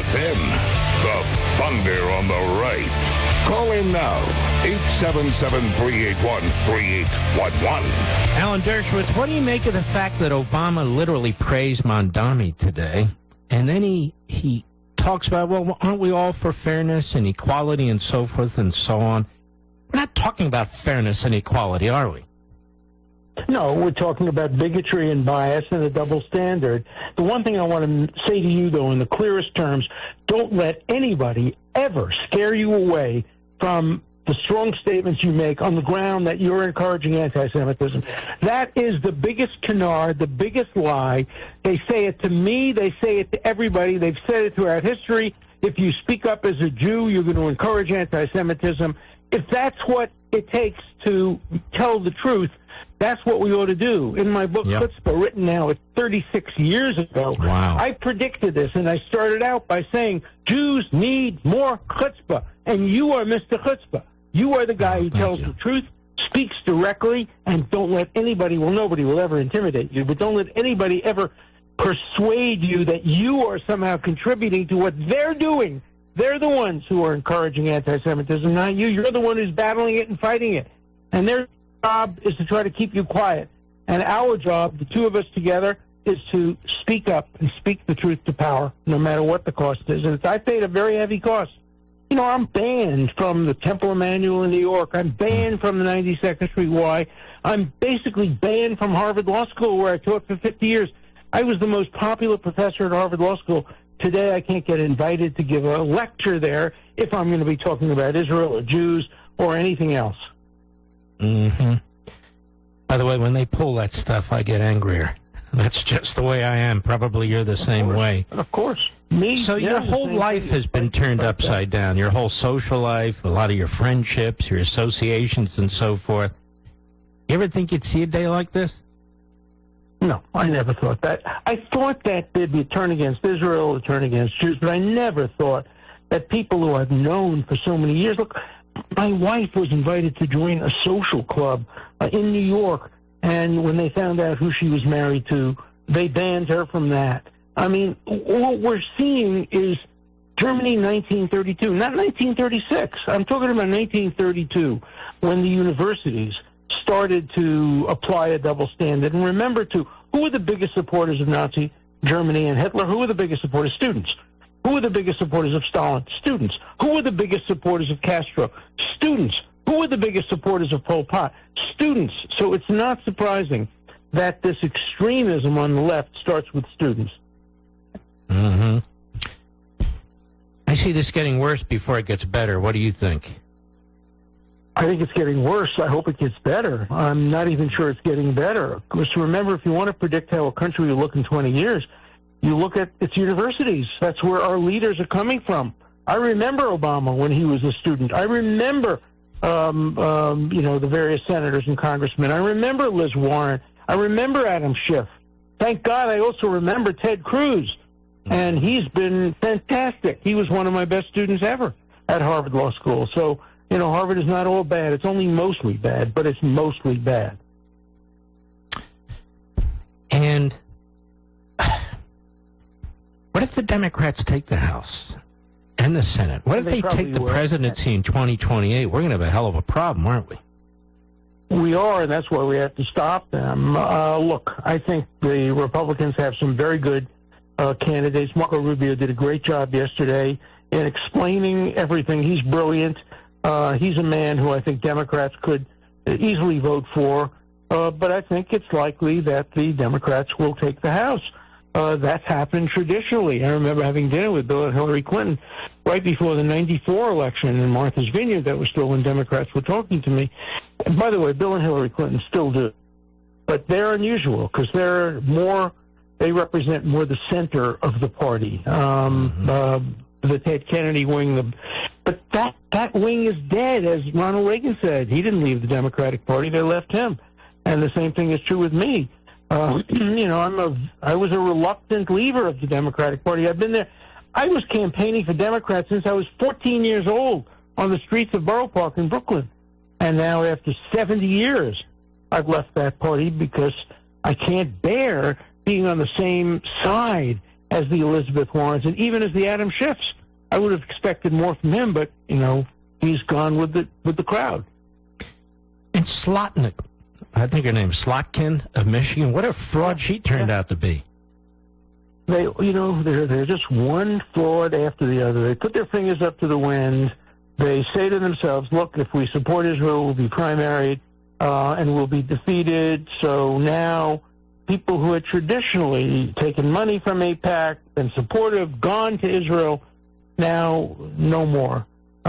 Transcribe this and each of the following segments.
Then, the thunder on the right. Call in now, 877-381-3811. Alan Dershowitz, what do you make of the fact that Obama literally praised Mamdani today? And then he talks about, well, aren't we all for fairness and equality and so forth and so on? We're not talking about fairness and equality, are we? No, we're talking about bigotry and bias and a double standard. The one thing I want to say to you, though, in the clearest terms, don't let anybody ever scare you away from the strong statements you make on the ground that you're encouraging anti-Semitism. That is the biggest canard, the biggest lie. They say it to me. They say it to everybody. They've said it throughout history. If you speak up as a Jew, you're going to encourage anti-Semitism. If that's what it takes to tell the truth, that's what we ought to do. In my book, Chutzpah, written now 36 years ago, I predicted this, and I started out by saying, Jews need more chutzpah, and you are Mr. Chutzpah. You are the guy who tells the truth, speaks directly, and don't let anybody, well, nobody will ever intimidate you, but don't let anybody ever persuade you that you are somehow contributing to what they're doing. They're the ones who are encouraging anti-Semitism, not you. You're the one who's battling it and fighting it. And their job is to try to keep you quiet. And our job, the two of us together, is to speak up and speak the truth to power, no matter what the cost is. And I paid a very heavy cost. You know, I'm banned from the Temple Emanuel in New York. I'm banned from the 92nd Street Y. I'm basically banned from Harvard Law School, where I taught for 50 years. I was the most popular professor at Harvard Law School. Today, I can't get invited to give a lecture there if I'm going to be talking about Israel or Jews or anything else. Mm-hmm. By the way, when they pull that stuff, I get angrier. That's just the way I am. Probably you're the same way. Of course. Me? So your whole life has been turned upside down. Your whole social life, a lot of your friendships, your associations, and so forth. You ever think you'd see a day like this? No, I never thought that. I thought that there'd be a turn against Israel, a turn against Jews, but I never thought that people who I've known for so many years... Look, my wife was invited to join a social club in New York, and when they found out who she was married to, they banned her from that. I mean, what we're seeing is Germany 1932, not 1936. I'm talking about 1932, when the universities started to apply a double standard. And remember, too, who were the biggest supporters of Nazi Germany and Hitler? Who were the biggest supporters? Students. Who were the biggest supporters of Stalin? Students. Who were the biggest supporters of Castro? Students. Who were the biggest supporters of Pol Pot? Students. So it's not surprising that this extremism on the left starts with students. Mm-hmm. I see this getting worse before it gets better. What do you think? I think it's getting worse. I hope it gets better. I'm not even sure it's getting better. Because remember, if you want to predict how a country will look in 20 years, you look at its universities. That's where our leaders are coming from. I remember Obama when he was a student. I remember, the various senators and congressmen. I remember Liz Warren. I remember Adam Schiff. Thank God I also remember Ted Cruz. And he's been fantastic. He was one of my best students ever at Harvard Law School. So, Harvard is not all bad. It's only mostly bad, but it's mostly bad. And what if the Democrats take the House and the Senate? What if they take the presidency in 2028? We're going to have a hell of a problem, aren't we? We are, and that's why we have to stop them. Look, I think the Republicans have some very good candidates. Marco Rubio did a great job yesterday in explaining everything. He's brilliant. He's a man who I think Democrats could easily vote for, but I think it's likely that the Democrats will take the House. That's happened traditionally. I remember having dinner with Bill and Hillary Clinton right before the 94 election in Martha's Vineyard. That was still when Democrats were talking to me. And by the way, Bill and Hillary Clinton still do. But they're unusual because they represent more the center of the party. The Ted Kennedy wing, but that wing is dead, as Ronald Reagan said. He didn't leave the Democratic Party; they left him. And the same thing is true with me. I was a reluctant leaver of the Democratic Party. I've been there. I was campaigning for Democrats since I was 14 years old on the streets of Borough Park in Brooklyn, and now after 70 years, I've left that party because I can't bear being on the same side as the Elizabeth Warrens and even as the Adam Schiffs. I would have expected more from him, but, he's gone with the crowd. And Slotnick, I think her name's Slotkin of Michigan, what a fraud she turned out to be. They're just one fraud after the other. They put their fingers up to the wind. They say to themselves, look, if we support Israel, we'll be primaried and we'll be defeated. So now people who had traditionally taken money from AIPAC, been supportive, gone to Israel, now no more.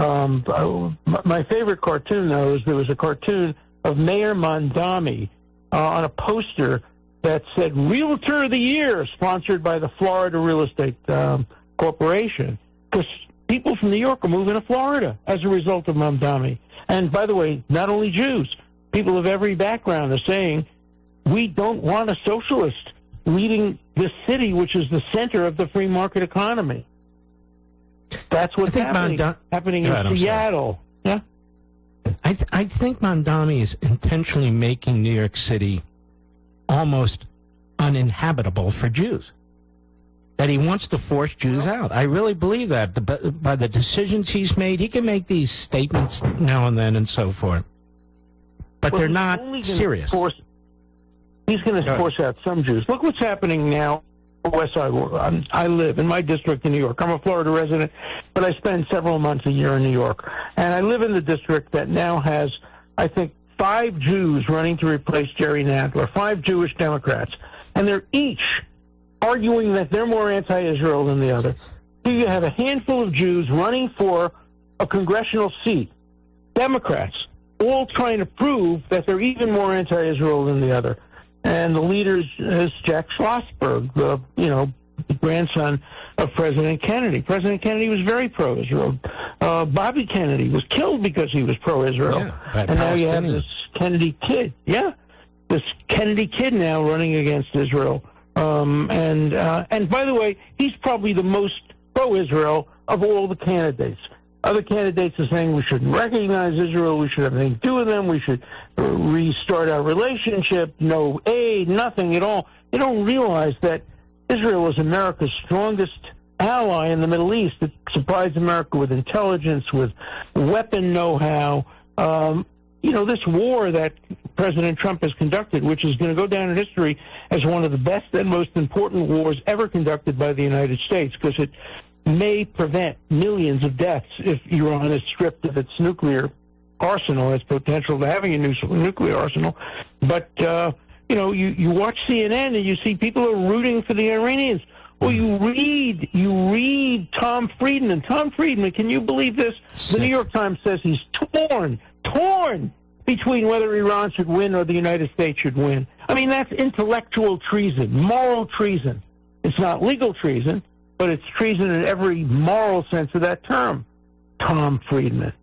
My favorite cartoon, though, is there was a cartoon of Mayor Mondami on a poster that said Realtor of the Year, sponsored by the Florida Real Estate Corporation, because people from New York are moving to Florida as a result of Mondami. And by the way, not only Jews, people of every background are saying, we don't want a socialist leading this city, which is the center of the free market economy. That's what's happening in Seattle. Yeah, I think Mondami is intentionally making New York City almost uninhabitable for Jews. That he wants to force Jews out. I really believe that. By the decisions he's made, he can make these statements now and then and so forth. But they're not serious. He's going to force out some Jews. Look what's happening now on the West Side. I live in my district in New York. I'm a Florida resident, but I spend several months a year in New York. And I live in the district that now has, I think, 5 Jews running to replace Jerry Nadler, 5 Jewish Democrats. And they're each arguing that they're more anti-Israel than the other. Here you have a handful of Jews running for a congressional seat, Democrats, all trying to prove that they're even more anti-Israel than the other. And the leader is Jack Schlossberg, the grandson of President Kennedy. President Kennedy was very pro-Israel. Bobby Kennedy was killed because he was pro-Israel. Yeah, and now you have this Kennedy kid. Yeah, this Kennedy kid now running against Israel. And by the way, he's probably the most pro-Israel of all the candidates. Other candidates are saying we shouldn't recognize Israel, we should have nothing to do with them, we should restart our relationship, no aid, nothing at all. They don't realize that Israel is America's strongest ally in the Middle East. It supplies America with intelligence, with weapon know-how. This war that President Trump has conducted, which is going to go down in history as one of the best and most important wars ever conducted by the United States, because it may prevent millions of deaths if Iran is stripped of its nuclear arsenal, its potential to having a nuclear arsenal. But, you watch CNN and you see people are rooting for the Iranians. Well, you read Tom Friedman. Tom Friedman, can you believe this? The New York Times says he's torn between whether Iran should win or the United States should win. I mean, that's intellectual treason, moral treason. It's not legal treason, but it's treason in every moral sense of that term. Tom Friedman.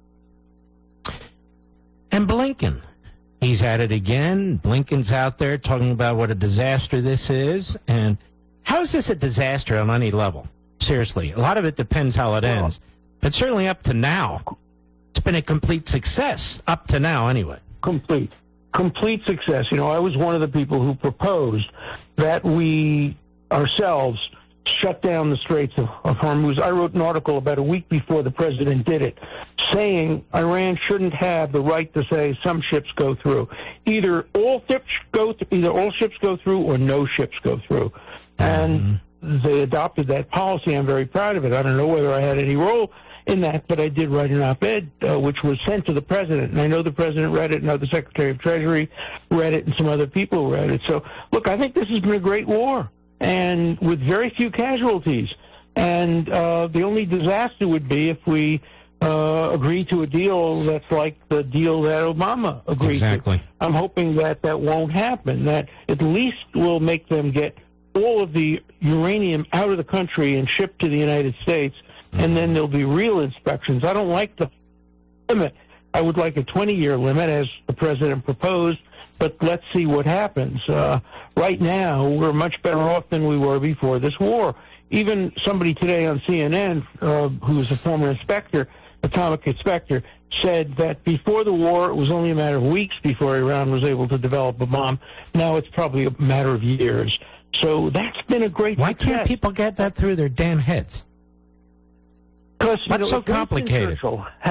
And Blinken. He's at it again. Blinken's out there talking about what a disaster this is. And how is this a disaster on any level? Seriously. A lot of it depends how it ends. But certainly up to now, it's been a complete success. Up to now, anyway. Complete success. I was one of the people who proposed that we ourselves shut down the Straits of Hormuz. I wrote an article about a week before the president did it, saying Iran shouldn't have the right to say some ships go through. Either all ships go through or no ships go through. And they adopted that policy. I'm very proud of it. I don't know whether I had any role in that, but I did write an op-ed which was sent to the president. And I know the president read it, and the Secretary of Treasury read it, and some other people read it. So, look, I think this has been a great war, and with very few casualties. And the only disaster would be if we agree to a deal that's like the deal that Obama agreed to. I'm hoping that won't happen, that at least will make them get all of the uranium out of the country and shipped to the United States, and then there'll be real inspections. I don't like the limit. I would like a 20-year limit, as the president proposed, but let's see what happens. Right now, we're much better off than we were before this war. Even somebody today on CNN, who's a former atomic inspector, said that before the war, it was only a matter of weeks before Iran was able to develop a bomb. Now it's probably a matter of years. So that's been a great Why success. can't people get that through their damn heads? Because What's so complicated?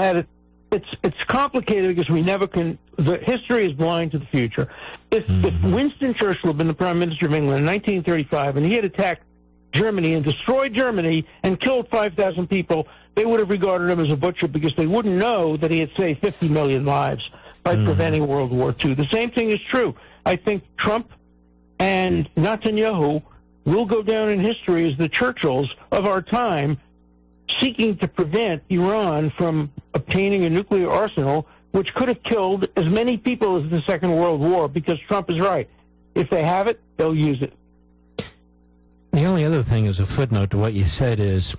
It's complicated because we never can. The history is blind to the future. If Winston Churchill had been the Prime Minister of England in 1935 and he had attacked Germany and destroyed Germany and killed 5,000 people, they would have regarded him as a butcher because they wouldn't know that he had saved 50 million lives by preventing World War II. The same thing is true. I think Trump and Netanyahu will go down in history as the Churchills of our time, seeking to prevent Iran from obtaining a nuclear arsenal, which could have killed as many people as the Second World War, because Trump is right. If they have it, they'll use it. The only other thing as a footnote to what you said is,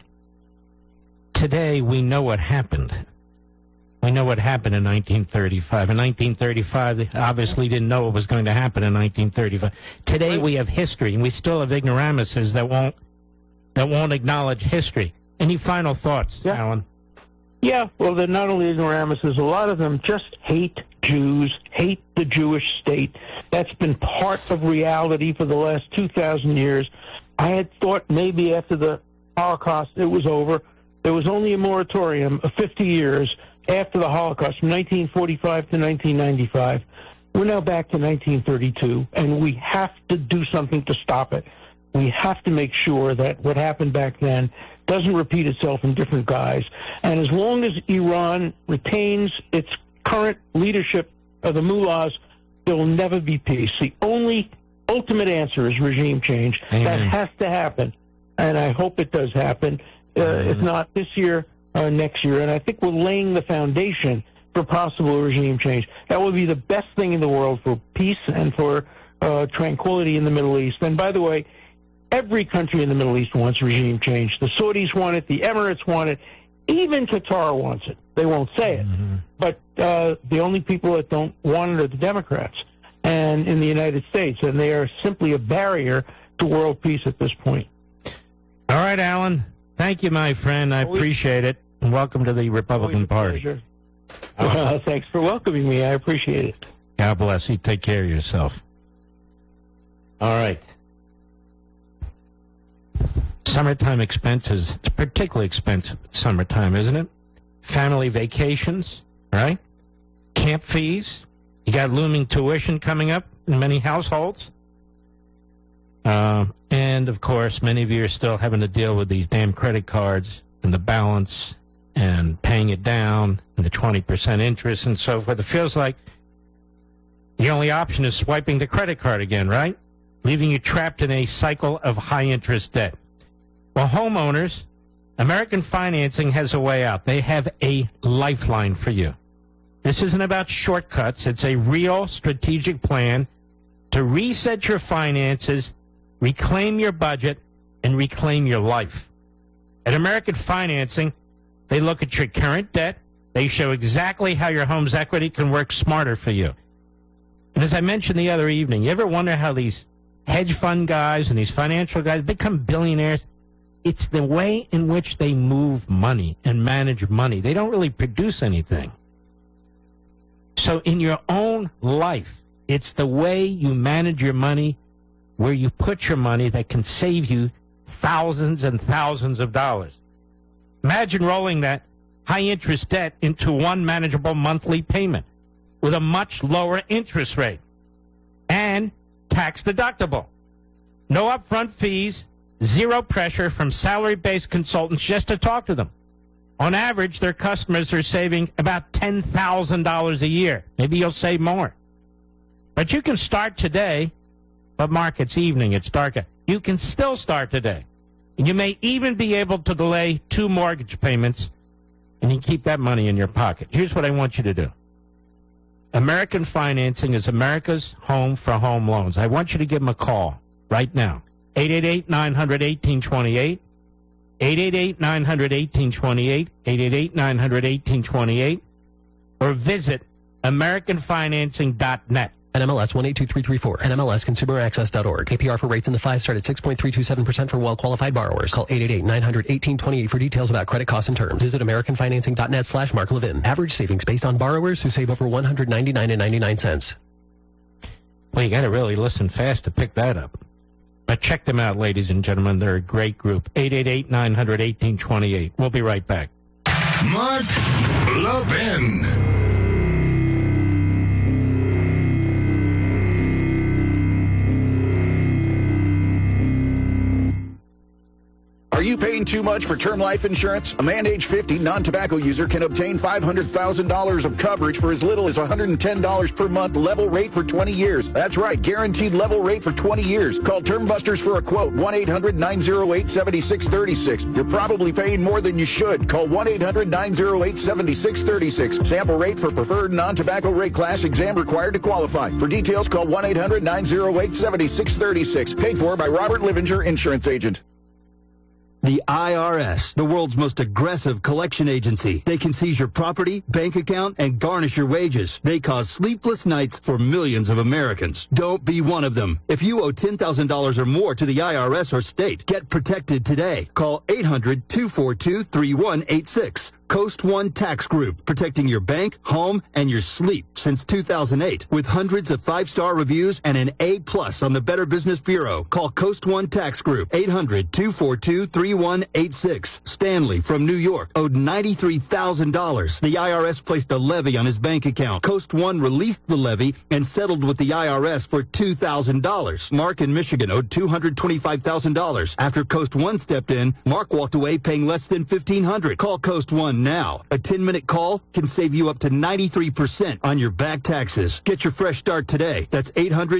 today we know what happened. We know what happened in 1935. In 1935, they obviously didn't know what was going to happen in 1935. Today we have history, and we still have ignoramuses that won't acknowledge history. Any final thoughts, Alan? Yeah, well, they're not only ignoramuses. A lot of them just hate Jews, hate the Jewish state. That's been part of reality for the last 2,000 years. I had thought maybe after the Holocaust it was over. There was only a moratorium of 50 years after the Holocaust, from 1945 to 1995. We're now back to 1932, and we have to do something to stop it. We have to make sure that what happened back then doesn't repeat itself in different guise. And as long as Iran retains its current leadership of the mullahs, there will never be peace. The only ultimate answer is regime change. Amen. That has to happen, and I hope it does happen. If not this year, next year. And I think we're laying the foundation for possible regime change. That would be the best thing in the world for peace and for tranquility in the Middle East. And by the way, every country in the Middle East wants regime change. The Saudis want it. The Emirates want it. Even Qatar wants it. They won't say it. But the only people that don't want it are the Democrats and in the United States. And they are simply a barrier to world peace at this point. All right, Alan. Thank you, my friend. I appreciate it. And welcome to the Republican Party. Thanks for welcoming me. I appreciate it. God bless you. Take care of yourself. All right. Summertime expenses. It's particularly expensive at summertime, isn't it? Family vacations, right? Camp fees. You got looming tuition coming up in many households. And, of course, many of you are still having to deal with these damn credit cards and the balance and paying it down and the 20% interest and so forth. It feels like the only option is swiping the credit card again, right? Leaving you trapped in a cycle of high-interest debt. Well, homeowners, American Financing has a way out. They have a lifeline for you. This isn't about shortcuts. It's a real strategic plan to reset your finances, reclaim your budget, and reclaim your life. At American Financing, they look at your current debt. They show exactly how your home's equity can work smarter for you. And as I mentioned the other evening, you ever wonder how these hedge fund guys and these financial guys become billionaires? It's the way in which they move money and manage money. They don't really produce anything. So in your own life, it's the way you manage your money, where you put your money, that can save you thousands and thousands of dollars. Imagine rolling that high-interest debt into one manageable monthly payment with a much lower interest rate and tax deductible. No upfront fees, zero pressure from salary-based consultants just to talk to them. On average, their customers are saving about $10,000 a year. Maybe you'll save more. But you can start today. But, Mark, it's evening. It's dark. You can still start today. And you may even be able to delay 2 mortgage payments, and you keep that money in your pocket. Here's what I want you to do. American Financing is America's home for home loans. I want you to give them a call right now. 888-900-1828. 888-900-1828. 888-900-1828. Or visit AmericanFinancing.net. NMLS 182334. NMLSConsumerAccess.org. APR for rates in the 5 start at 6.327% for well-qualified borrowers. Call 888-900-1828 for details about credit costs and terms. Visit AmericanFinancing.net/Mark Levin. Average savings based on borrowers who save over $199.99. Well, you got to really listen fast to pick that up. But check them out, ladies and gentlemen. They're a great group. 888-900-1828. We'll be right back. Mark Levin. Are you paying too much for term life insurance? A man age 50 non-tobacco user can obtain $500,000 of coverage for as little as $110 per month, level rate for 20 years. That's right, guaranteed level rate for 20 years. Call Term Busters for a quote, 1-800-908-7636. You're probably paying more than you should. Call 1-800-908-7636. Sample rate for preferred non-tobacco rate class, exam required to qualify. For details, call 1-800-908-7636. Paid for by Robert Livinger, insurance agent. The IRS, the world's most aggressive collection agency. They can seize your property, bank account, and garnish your wages. They cause sleepless nights for millions of Americans. Don't be one of them. If you owe $10,000 or more to the IRS or state, get protected today. Call 800-242-3186. Coast One Tax Group, protecting your bank, home, and your sleep since 2008. With hundreds of 5-star reviews and an A+ on the Better Business Bureau. Call Coast One Tax Group, 800-242-3186. Stanley from New York owed $93,000. The IRS placed a levy on his bank account. Coast One released the levy and settled with the IRS for $2,000. Mark in Michigan owed $225,000. After Coast One stepped in, Mark walked away paying less than $1,500. Call Coast One now. A 10-minute call can save you up to 93% on your back taxes. Get your fresh start today. That's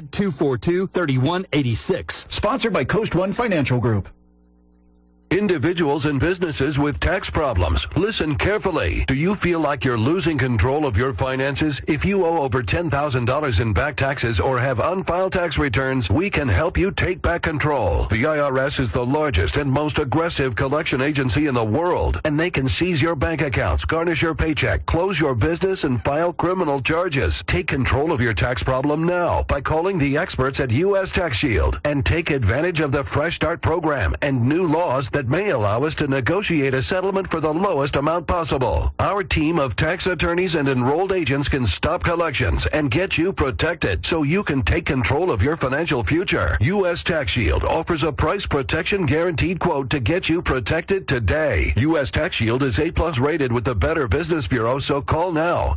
800-242-3186. Sponsored by Coast One Financial Group. Individuals and businesses with tax problems, listen carefully. Do you feel like you're losing control of your finances? If you owe over $10,000 in back taxes or have unfiled tax returns, we can help you take back control. The IRS is the largest and most aggressive collection agency in the world, and they can seize your bank accounts, garnish your paycheck, close your business, and file criminal charges. Take control of your tax problem now by calling the experts at U.S. Tax Shield and take advantage of the Fresh Start program and new laws that may allow us to negotiate a settlement for the lowest amount possible. Our team of tax attorneys and enrolled agents can stop collections and get you protected so you can take control of your financial future. U.S. Tax Shield offers a price protection guaranteed quote to get you protected today. U.S. Tax Shield is A+ rated with the Better Business Bureau, so call now.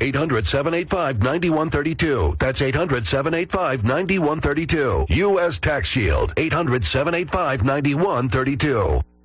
800-785-9132. That's 800-785-9132. U.S. Tax Shield. 800-785-9132.